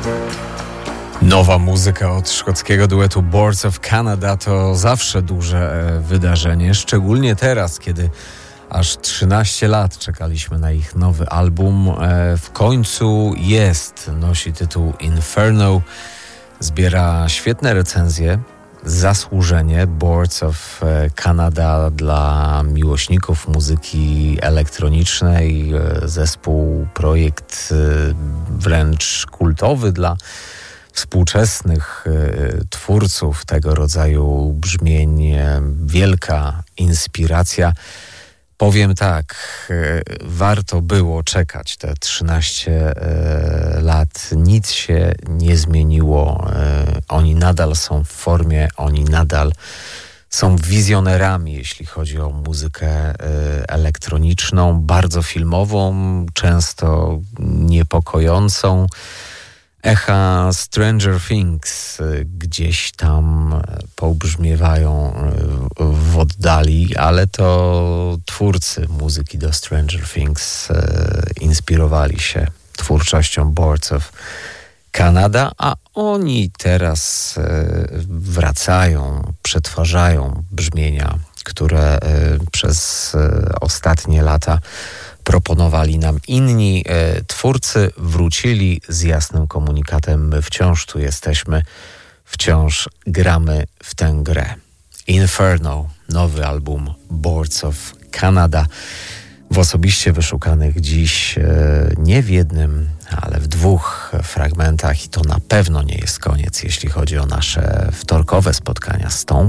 Nowa muzyka od szkockiego duetu Boards of Canada to zawsze duże wydarzenie, szczególnie teraz, kiedy aż 13 lat czekaliśmy na ich nowy album. W końcu jest, nosi tytuł Inferno, zbiera świetne recenzje, zasłużenie. Boards of Canada dla miłośników muzyki elektronicznej, zespół, projekt wręcz kultowy dla współczesnych twórców tego rodzaju brzmień, wielka inspiracja. Powiem tak, warto było czekać te 13 lat, nic się nie zmieniło, oni nadal są w formie, oni nadal są wizjonerami, jeśli chodzi o muzykę elektroniczną, bardzo filmową, często niepokojącą. Echa Stranger Things gdzieś tam pobrzmiewają w oddali, ale to twórcy muzyki do Stranger Things inspirowali się twórczością Boards of Canada, a oni teraz wracają, przetwarzają brzmienia, które przez ostatnie lata proponowali nam inni twórcy, wrócili z jasnym komunikatem: my wciąż tu jesteśmy, wciąż gramy w tę grę. Inferno, nowy album Boards of Canada, w osobiście wyszukanych dziś nie w jednym, ale w 2 fragmentach, i to na pewno nie jest koniec, jeśli chodzi o nasze wtorkowe spotkania z tą